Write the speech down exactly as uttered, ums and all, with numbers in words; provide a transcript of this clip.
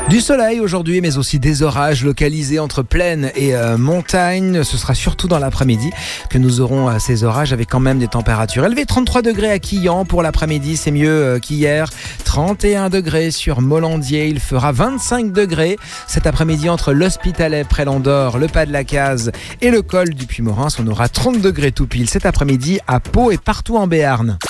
Du soleil aujourd'hui, mais aussi des orages localisés entre plaine et euh, montagne. Ce sera surtout dans l'après-midi que nous aurons euh, ces orages avec quand même des températures élevées. trente-trois degrés à Quillan pour l'après-midi, c'est mieux euh, qu'hier. trente et un degrés sur Molandier, il fera vingt-cinq degrés cet après-midi entre l'Hospitalet près l'Andorre, le Pas de la Case et le col du Puy-Morens. On aura trente degrés tout pile cet après-midi à Pau et partout en Béarn.